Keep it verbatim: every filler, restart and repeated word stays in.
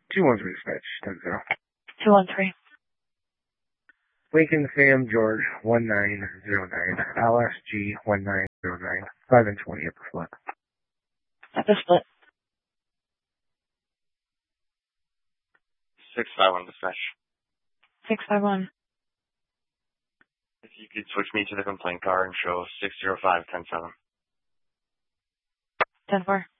two one three dispatch, ten zero. two one three. Lincoln Sam George one nine zero nine, L S G one nine zero nine, five and twenty upper split. Upper split. six five one dispatch. six five one. If you could switch me to the complaint car and show six zero five ten seven. ten four.